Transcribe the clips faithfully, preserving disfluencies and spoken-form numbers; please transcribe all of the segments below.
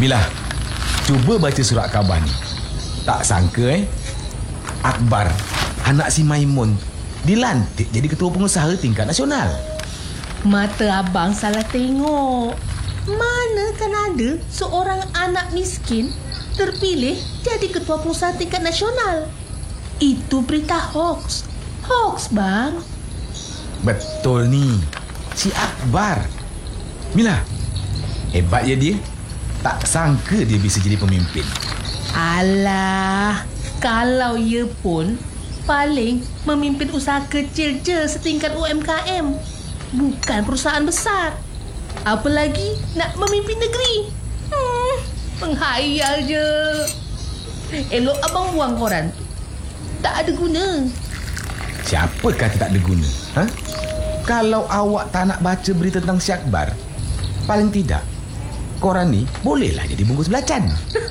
Bila, cuba baca surat khabar ni. Tak sangka eh, Akbar, anak si Maimun, dilantik jadi ketua pengusaha tingkat nasional. Mata abang salah tengok. Mana kan ada seorang anak miskin terpilih jadi ketua pengusaha tingkat nasional. Itu berita hoax. Hoax, bang. Betul ni, si Akbar. Mila, hebat ya dia. Tak sangka dia bisa jadi pemimpin. Alah, kalau ia pun paling memimpin usaha kecil je setingkat U M K M, bukan perusahaan besar. Apalagi nak memimpin negeri. Hmm, menghayal je. Elok abang buang koran tu. Tak ada guna. Siapa kata tak ada guna? Ha? Kalau awak tak nak baca berita tentang si Akbar, paling tidak koran ni bolehlah jadi bungkus belacan.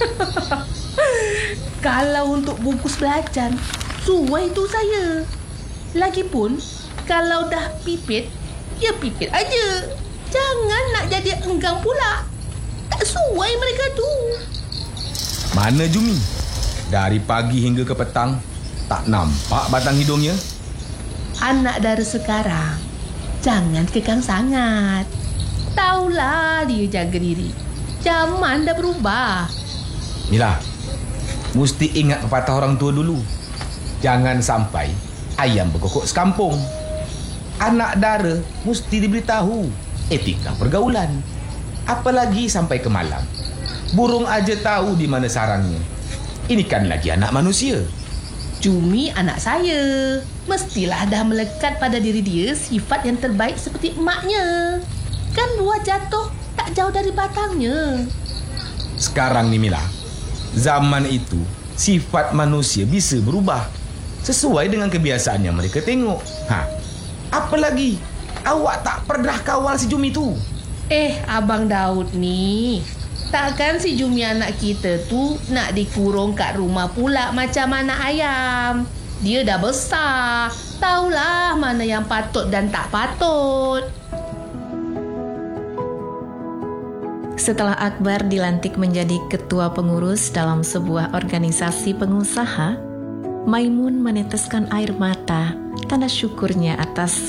Kalau untuk bungkus belacan, suai tu saya. Lagipun, kalau dah pipit, ya pipit aja. Jangan nak jadi enggang pula. Tak suai mereka tu. Mana Jumi? Dari pagi hingga ke petang, tak nampak batang hidungnya. Anak dara sekarang, jangan kekang sangat. Taulah dia jaga diri. Zaman dah berubah. Mila, mesti ingat pepatah orang tua dulu. Jangan sampai ayam berkokok sekampung. Anak dara mesti diberitahu etika pergaulan. Apalagi sampai ke malam. Burung aja tahu di mana sarangnya. Ini kan lagi anak manusia. Jumi anak saya. Mestilah dah melekat pada diri dia sifat yang terbaik seperti emaknya. Kan buah jatuh tak jauh dari batangnya. Sekarang ni Mila, zaman itu sifat manusia bisa berubah sesuai dengan kebiasaan yang mereka tengok. Ha, apalagi awak tak pernah kawal si Jumi tu. Eh, Abang Daud ni, takkan si Jumi anak kita tu nak dikurung kat rumah pula macam anak ayam. Dia dah besar, tahulah mana yang patut dan tak patut. Setelah Akbar dilantik menjadi ketua pengurus dalam sebuah organisasi pengusaha, Maimun meneteskan air mata tanda syukurnya atas